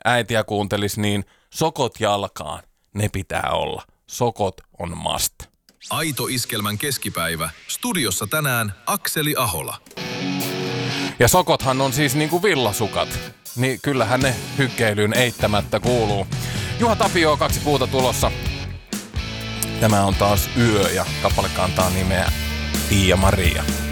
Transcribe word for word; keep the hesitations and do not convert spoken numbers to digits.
äitiä kuuntelis, niin sokot jalkaan, ne pitää olla. Sokot on must. Aito Iskelmän keskipäivä. Studiossa tänään Akseli Ahola. Ja sokothan on siis niinku villasukat. Niin kyllähän ne hykkeilyyn eittämättä kuuluu. Juha Tapio, kaksi puuta tulossa. Tämä on taas Yö ja kappale kantaa nimeä Tiia Maria.